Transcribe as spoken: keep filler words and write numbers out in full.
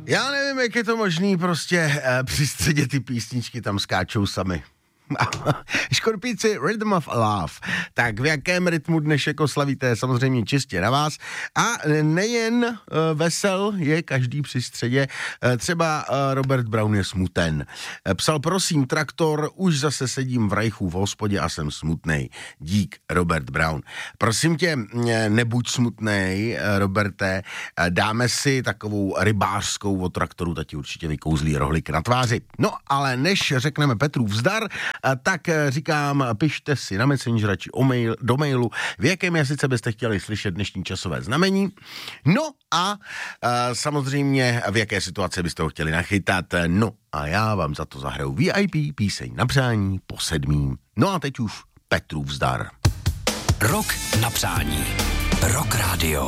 Já nevím, jak je to možný, prostě eh, při středě ty písničky tam skáčou sami. Škorpíci, Rhythm of Love. Tak v jakém rytmu dnešek oslavíte, samozřejmě čistě na vás. A nejen uh, vesel je každý při středě, uh, třeba uh, Robert Brown je smuten. Uh, psal, prosím, traktor, už zase sedím v rajchu v hospodě a jsem smutnej. Dík, Robert Brown. Prosím tě, nebuď smutnej, Roberte, dáme si takovou rybářskou od traktoru, ta ti určitě vykouzlí rohlík na tváři. No, ale než řekneme Petrův vzdar, tak říkám, pište si na Messengera či o mail, do mailu, v jakém jazyce byste chtěli slyšet dnešní časové znamení. No a, a samozřejmě, v jaké situaci byste ho chtěli nachytat. No a já vám za to zahraju V I P píseň na přání po sedmým. No a teď už Petrův vzdar. Rok na přání. Rock Radio.